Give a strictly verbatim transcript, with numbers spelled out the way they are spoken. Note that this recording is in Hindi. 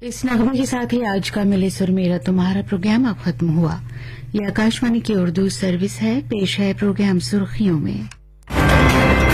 इस नगमे के साथ ही आज का मिले सुर मेरा तुम्हारा प्रोग्राम अब खत्म हुआ। ये आकाशवाणी की उर्दू सर्विस है। पेश है प्रोग्राम सुर्खियों में।